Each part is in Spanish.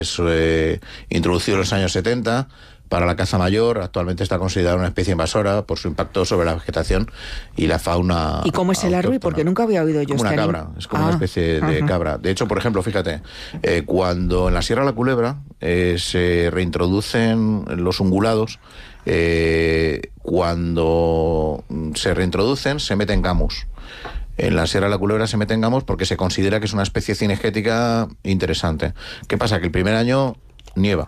introducido en los años 70 para la caza mayor. Actualmente está considerada una especie invasora por su impacto sobre la vegetación y la fauna. ¿Y cómo es el arrui? Porque nunca había oído yo como una este cabra, es como una especie de cabra. De hecho, por ejemplo, fíjate, cuando en la Sierra de la Culebra se reintroducen los ungulados, cuando se reintroducen se meten gamus. En la Sierra de la Culebra se meten gamus porque se considera que es una especie cinegética interesante. ¿Qué pasa? Que el primer año nieva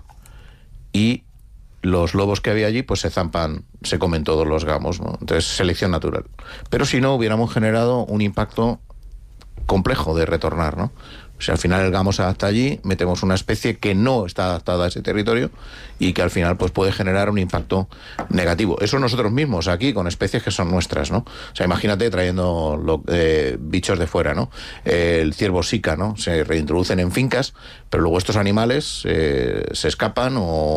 y los lobos que había allí pues se zampan, se comen todos los gamos, ¿no? Entonces, selección natural. Pero si no, hubiéramos generado un impacto complejo de retornar, ¿no? O sea, al final el gamo se adapta allí, metemos una especie que no está adaptada a ese territorio y que al final pues puede generar un impacto negativo. Eso nosotros mismos aquí, con especies que son nuestras, ¿no? O sea, imagínate trayendo bichos de fuera, ¿no? El ciervo sica, ¿no? Se reintroducen en fincas, pero luego estos animales se escapan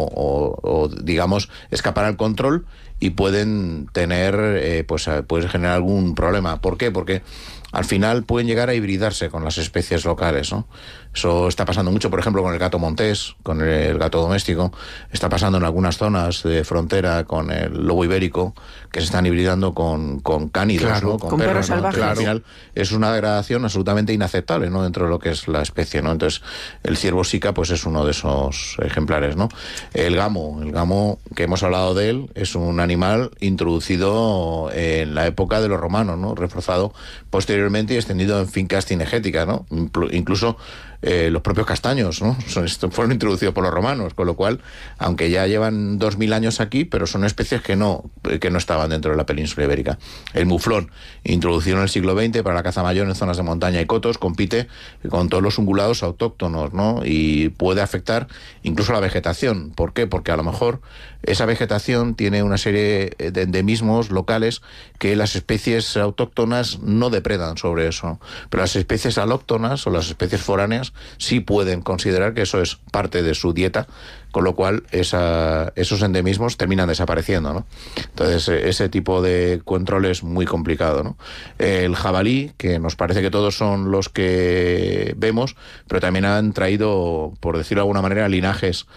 o digamos, escapan al control y pueden tener, puede generar algún problema. ¿Por qué? Porque al final pueden llegar a hibridarse con las especies locales, ¿no? Eso está pasando mucho, por ejemplo, con el gato montés, con el gato doméstico. Está pasando en algunas zonas de frontera con el lobo ibérico, que se están hibridando con cánidos, claro, ¿no? Con perros salvajes. Claro. Al final es una degradación absolutamente inaceptable, ¿no? Dentro de lo que es la especie, ¿no? Entonces, el ciervo sica, pues es uno de esos ejemplares, ¿no? El gamo, que hemos hablado de él, es un animal introducido en la época de los romanos, ¿no? Reforzado posteriormente y extendido en fincas cinegéticas, ¿no? Incluso los propios castaños, ¿no? Fueron introducidos por los romanos, con lo cual, aunque ya llevan 2000 años aquí, pero son especies que no estaban dentro de la península ibérica. El muflón, introducido en el siglo XX para la caza mayor en zonas de montaña y cotos, compite con todos los ungulados autóctonos, ¿no? Y puede afectar incluso la vegetación. ¿Por qué? Porque a lo mejor esa vegetación tiene una serie de endemismos locales que las especies autóctonas no depredan sobre eso. Pero las especies alóctonas o las especies foráneas sí pueden considerar que eso es parte de su dieta, con lo cual esos endemismos terminan desapareciendo, ¿no? Entonces, ese tipo de control es muy complicado, ¿no? El jabalí, que nos parece que todos son los que vemos, pero también han traído, por decirlo de alguna manera, linajes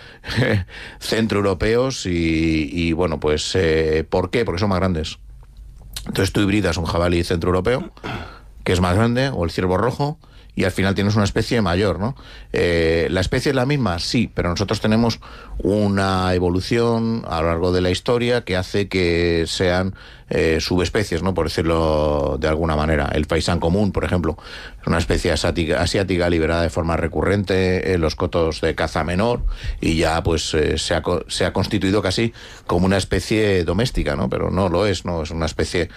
centroeuropeos y bueno, pues, ¿por qué? Porque son más grandes. Entonces tú hibridas un jabalí centroeuropeo, que es más grande, o el ciervo rojo, y al final tienes una especie mayor, ¿no? ¿La especie es la misma? Sí, pero nosotros tenemos una evolución a lo largo de la historia que hace que sean subespecies, ¿no? Por decirlo de alguna manera. El faisán común, por ejemplo, es una especie asiática liberada de forma recurrente en los cotos de caza menor y ya pues se ha constituido casi como una especie doméstica, ¿no? Pero no lo es, ¿no? Es una especie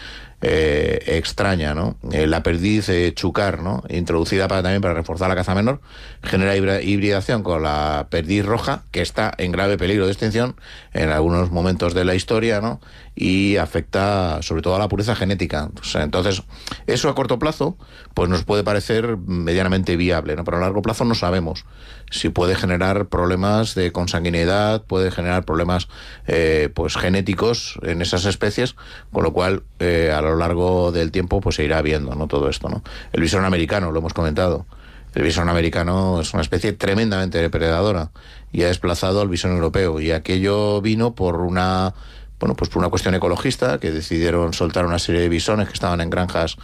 extraña, ¿no? La perdiz chucar, ¿no? Introducida también para reforzar la caza menor, genera hibridación con la perdiz roja, que está en grave peligro de extinción en algunos momentos de la historia, ¿no? Y afecta sobre todo a la pureza genética. O sea, entonces, eso a corto plazo pues nos puede parecer medianamente viable, ¿no? Pero a largo plazo no sabemos si puede generar problemas de consanguinidad, puede generar problemas pues genéticos en esas especies, con lo cual a lo largo del tiempo pues se irá viendo, ¿no? Todo esto, ¿no? El bisón americano, lo hemos comentado. El bisón americano es una especie tremendamente depredadora y ha desplazado al bisón europeo, y aquello vino por una cuestión ecologista, que decidieron soltar una serie de bisones que estaban en granjas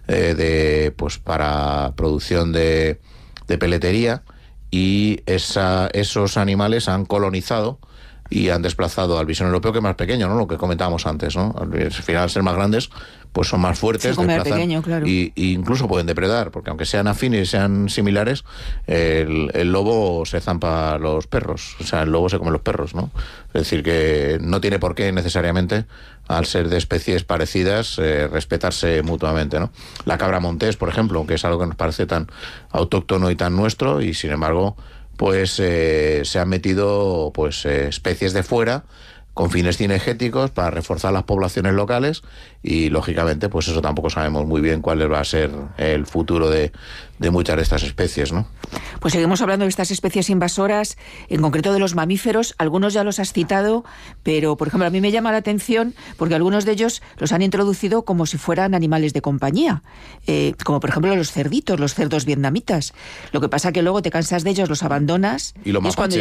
para producción de peletería, y esos animales han colonizado y han desplazado al bisón europeo, que es más pequeño, ¿no? Lo que comentábamos antes, ¿no? Al final, al ser más grandes, pues son más fuertes, desplazan, pequeño, claro. y incluso pueden depredar, porque aunque sean afines y sean similares, el lobo se zampa a los perros, o sea, el lobo se come los perros, ¿no? Es decir, que no tiene por qué necesariamente, al ser de especies parecidas, respetarse mutuamente, ¿no? La cabra montés, por ejemplo, que es algo que nos parece tan autóctono y tan nuestro, y sin embargo pues se han metido pues especies de fuera con fines cinegéticos para reforzar las poblaciones locales, y lógicamente pues eso tampoco sabemos muy bien cuál va a ser el futuro de muchas de estas especies, ¿no? Pues seguimos hablando de estas especies invasoras, en concreto de los mamíferos. Algunos ya los has citado, pero por ejemplo a mí me llama la atención porque algunos de ellos los han introducido como si fueran animales de compañía, como por ejemplo los cerditos, los cerdos vietnamitas. Lo que pasa que luego te cansas de ellos, los abandonas, y los es cuando